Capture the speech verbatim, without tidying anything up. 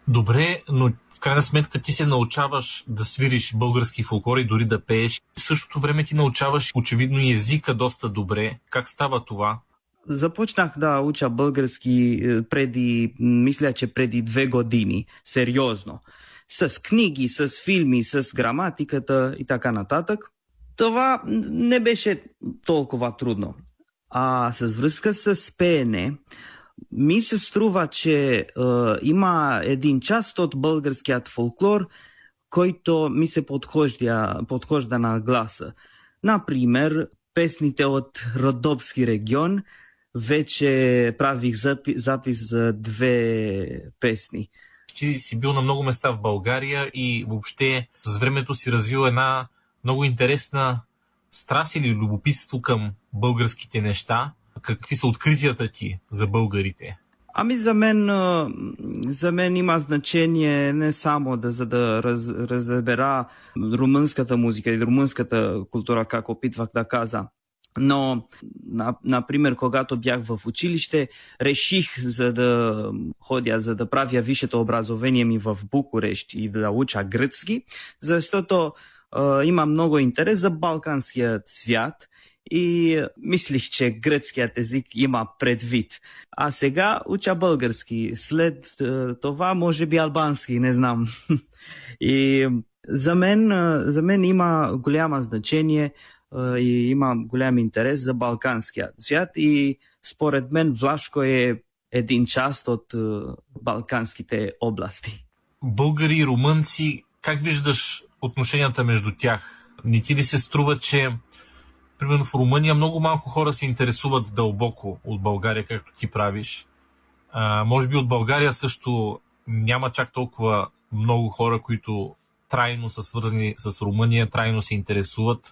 Добре, но в крайна сметка ти се научаваш да свириш български фолклор и дори да пееш. В същото време ти научаваш очевидно и езика доста добре. Как става това? Започнах да уча български преди, мисля, че преди две години, сериозно. С книги, с филми, с граматиката и така нататък. Това не беше толкова трудно. А с връзка с пеене, ми се струва, че е, има един част от българският фолклор, който ми се подхожда, подхожда на гласа. Например, песните от Родопски регион, вече правих запис, запис за две песни. Ти си бил на много места в България и въобще с времето си развил една много интересна страст или любопитство към българските неща. Какви са откритията ти за българите? Ами за мен, за мен има значение не само да, за да раз, разбера румънската музика и румънската култура, как опитвах да каза. Но, например, когато бях в училище, реших за да ходя, за да правя висшето образование ми в Букурещ и да уча гръцки, защото е, има много интерес за балканският свят и мислих, че гръцкият език има предвид. А сега уча български, след е, това може би албански, не знам. И за мен, за мен има голямо значение и има голям интерес за балканския свят и според мен Влашко е един част от балканските области. Българи и румънци, как виждаш отношенията между тях? Не ти ли се струва, че примерно в Румъния много малко хора се интересуват дълбоко от България, както ти правиш? А, може би от България също няма чак толкова много хора, които трайно са свързани с Румъния, трайно се интересуват.